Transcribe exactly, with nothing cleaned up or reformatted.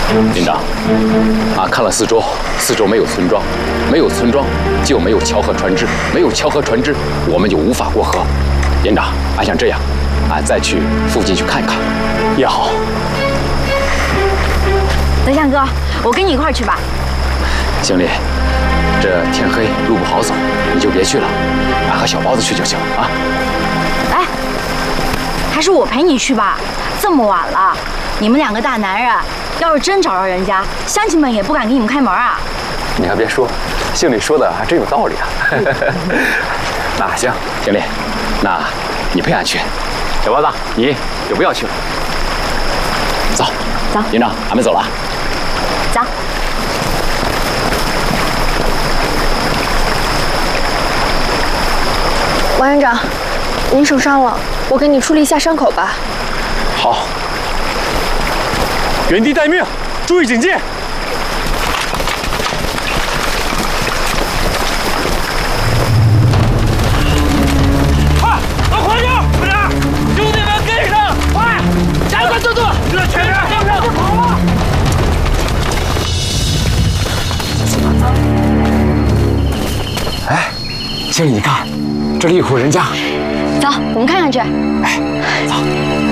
连长，啊，看了四周，四周没有村庄，没有村庄就没有桥和船只，没有桥和船只，我们就无法过河。连长，俺想这样，俺再去附近去看看，也好。 德相哥，我跟你一块儿去吧。 行李，这天黑路不好走，你就别去了，俺和小包子去就行啊。 哎，还是我陪你去吧，这么晚了，你们两个大男人，要是真找着人家，乡亲们也不敢给你们开门啊。 你还别说，姓李说的还真有道理啊。那行，行李，那你陪俺去。小包子，你就不要去了。走， 走， 连长，俺们走了。 走。 王营长，您受伤了，我给你处理一下伤口吧。 好。原地待命，注意警戒。 快，往快点，快点！兄弟们跟上，快！加快速度！这全员跟上，别跑了！ 哎，经理，你看，这里有户人家。 走，我们看看去。 哎，走。